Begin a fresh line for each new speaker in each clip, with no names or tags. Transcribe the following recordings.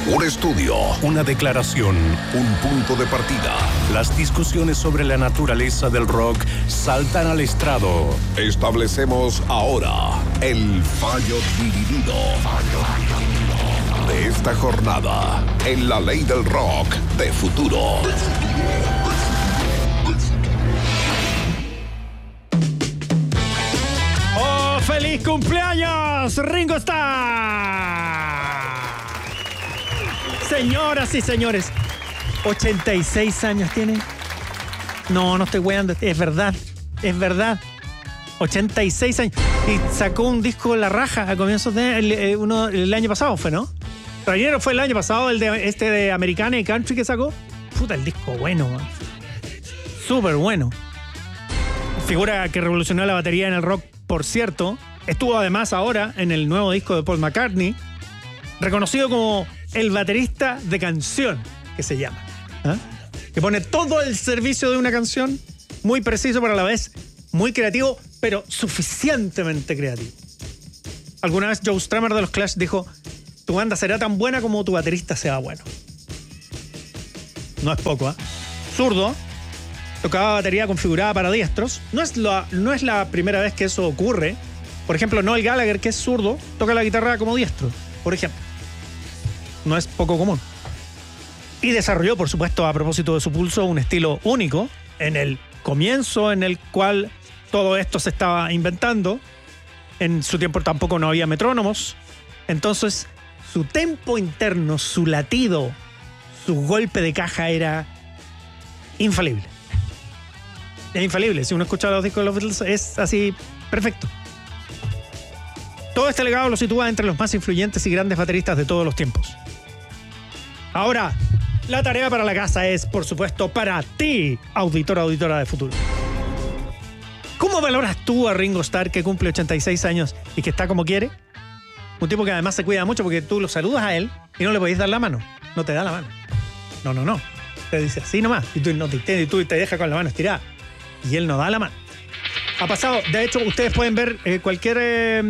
Un estudio,
una declaración,
un punto de partida.
Las discusiones sobre la naturaleza del rock saltan al estrado.
Establecemos ahora el fallo dividido de esta jornada en la ley del rock de Futuro.
¡Oh, feliz cumpleaños, Ringo Starr! Señoras y señores, 86 años tiene. No estoy weando, es verdad. 86 años. Y sacó un disco La Raja a comienzos el año pasado, ¿fue, no? Trainero fue el año pasado, el de Americana y Country que sacó. Puta, el disco bueno, man. Súper bueno. Figura que revolucionó la batería en el rock, por cierto. Estuvo además ahora en el nuevo disco de Paul McCartney, reconocido como el baterista de canción, que se llama. Que pone todo el servicio de una canción, muy preciso, pero a la vez muy creativo, pero suficientemente creativo. Alguna vez Joe Strummer de los Clash dijo: tu banda será tan buena como tu baterista sea bueno. No es poco, Zurdo, tocaba batería configurada para diestros. No es la primera vez que eso ocurre. Por ejemplo, Noel Gallagher, que es zurdo, toca la guitarra como diestro, por ejemplo. No es poco común. Y desarrolló, por supuesto, a propósito de su pulso, un estilo único en el comienzo en el cual todo esto se estaba inventando. En su tiempo tampoco no había metrónomos. Entonces, su tempo interno, su latido, su golpe de caja era infalible. Es infalible. Si uno escucha los discos de los Beatles, es así perfecto. Todo este legado lo sitúa entre los más influyentes y grandes bateristas de todos los tiempos. Ahora, la tarea para la casa es, por supuesto, para ti, auditora de Futuro. ¿Cómo valoras tú a Ringo Starr, que cumple 86 años y que está como quiere? Un tipo que además se cuida mucho porque tú lo saludas a él y no le podéis dar la mano. No te da la mano. No. Te dice así nomás. Y tú te dejas con la mano estirada. Y él no da la mano. Ha pasado, de hecho, ustedes pueden ver cualquier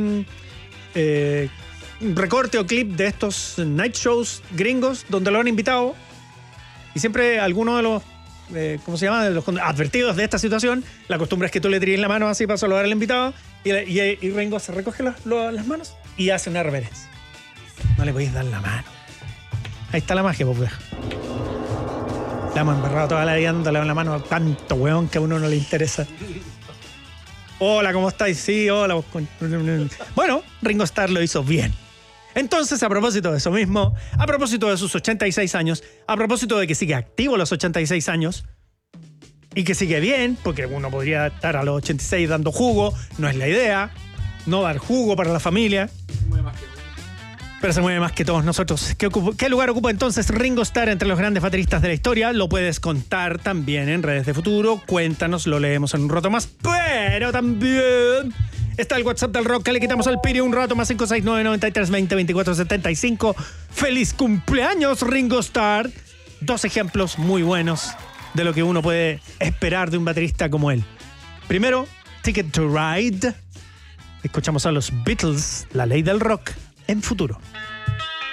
recorte o clip de estos night shows gringos donde lo han invitado. Y siempre alguno de los, ¿cómo se llama? De los advertidos de esta situación, la costumbre es que tú le tires la mano así para saludar al invitado y Ringo se recoge las manos y hace una reverencia. No le podéis dar la mano. Ahí está la magia, pues, viejo. La hemos embarrado toda la vida dándole la mano a tanto weón que a uno no le interesa. Hola, ¿cómo estáis? Sí, hola. Bueno, Ringo Starr lo hizo bien. Entonces, a propósito de eso mismo, a propósito de sus 86 años, a propósito de que sigue activo a los 86 años y que sigue bien, porque uno podría estar a los 86 dando jugo, no es la idea, no dar jugo para la familia. Pero se mueve más que todos nosotros. ¿Qué lugar ocupa entonces Ringo Starr entre los grandes bateristas de la historia? Lo puedes contar también en Redes de Futuro. Cuéntanos, lo leemos en un rato más. Pero también está el WhatsApp del rock que le quitamos al Piri un rato más, 569-9320-2475. ¡Feliz cumpleaños, Ringo Starr! 2 ejemplos muy buenos de lo que uno puede esperar de un baterista como él. Primero, Ticket to Ride. Escuchamos a los Beatles, la ley del rock, en Futuro.